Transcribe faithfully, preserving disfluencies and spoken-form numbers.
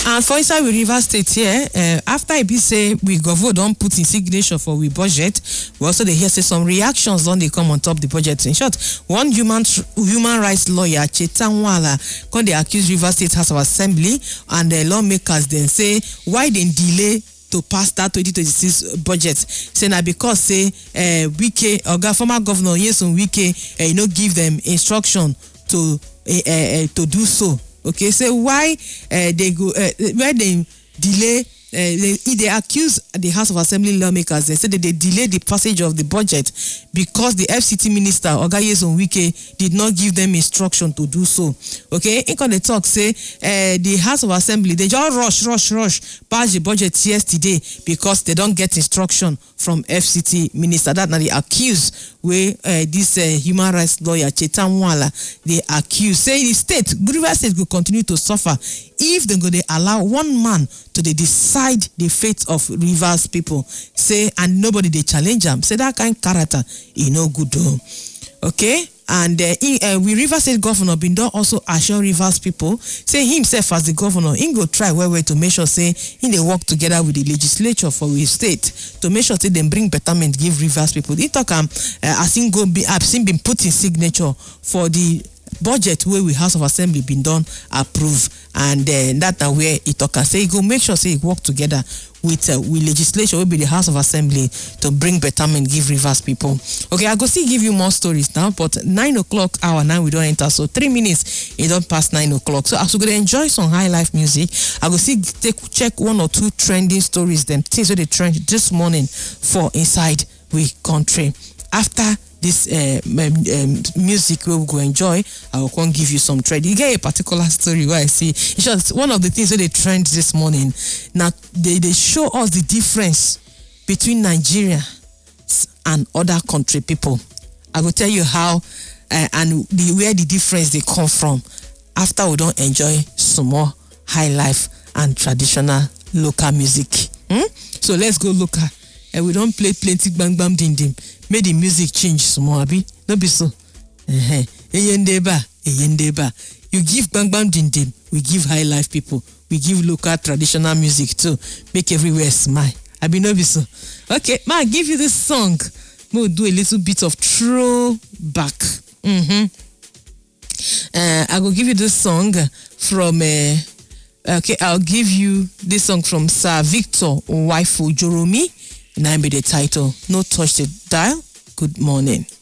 And for inside we Rivers State here, uh, after I be say we government don't put in signature for we budget, we also they hear say some reactions don't they come on top the budget. In short, one human human rights lawyer Chetanwala come they accuse Rivers State House of Assembly and the lawmakers then say why they delay to pass that twenty twenty-six budget. Say na because say uh, Wike or former governor Nyesom Wike uh, you know give them instruction to uh, uh, to do so. Okay, so why uh, they go uh, why they delay? Uh, they, they accuse the House of Assembly lawmakers. They said that they delayed the passage of the budget because the F C T minister Oga Nyesom Wike did not give them instruction to do so. Okay, in the talk say uh, the House of Assembly they just rush, rush, rush pass the budget yesterday because they don't get instruction from F C T minister. That now they accuse where uh, this uh, human rights lawyer Chetanwala they accuse say the state Rivers State will continue to suffer if they go they allow one man to they decide the fate of Rivers people. Say and nobody they challenge them. Say that kind of character you know good though. Okay. And uh, in, uh, we Rivers State Governor Bindo also assure Rivers people, say himself as the governor, he go try well well to make sure say he they work together with the legislature for his state to make sure say they bring betterment give Rivers people. He talk um uh, I think go be I've seen been put in signature for the budget where we House of Assembly been done approve and uh, that now where he talk and say he go make sure say he work together with uh, with legislation will be the House of Assembly to bring betterment give Rivers people. Okay, I go see give you more stories now, but nine o'clock hour now we don't enter, so three minutes it don't pass nine o'clock. So as we gonna enjoy some high life music, I go see take check one or two trending stories them things that they trend this morning for inside we country. After this uh, um, music we will go enjoy, I will come give you some trend. You get a particular story where I see it's just one of the things that they trend this morning. Now they, they show us the difference between Nigeria and other country people. I will tell you how uh, and the, where the difference they come from after we don't enjoy some more high life and traditional local music. Hmm? So let's go local. And we don't play plenty bang bang ding ding. Make the music change some more, abi? No be so. Uh-huh. You give bang bang ding ding, we give high life people. We give local traditional music too. Make everywhere smile. Abi no be so. Okay, ma I give you this song. We'll do a little bit of throwback. Mm-hmm. Uh, I will give you this song from uh, okay, I'll give you this song from Sir Victor Waifu Joromi. Now be the title. No touch the dial. Good morning.